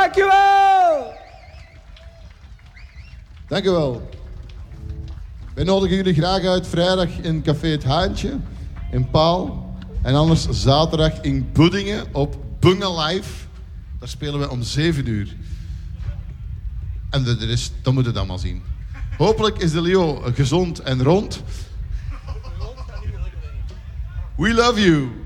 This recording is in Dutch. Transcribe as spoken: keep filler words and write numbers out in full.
Dankjewel! Dankjewel. Wij nodigen jullie graag uit vrijdag in Café Het Haantje in Paal. En anders zaterdag in Buddingen op Bunga Live. Daar spelen we om zeven uur. En de, de rest, dan moet je het allemaal zien. Hopelijk is de Leo gezond en rond. We love you.